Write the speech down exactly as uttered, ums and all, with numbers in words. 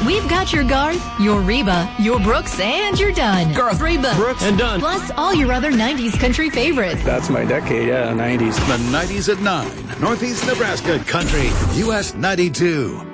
We've got your Garth, your Reba, your Brooks, and your Dunn. Garth, Reba, Brooks, and Dunn. Plus all your other nineties country favorites. That's my decade, yeah, nineties. The nineties at nine. Northeast Nebraska Country, U S ninety-two.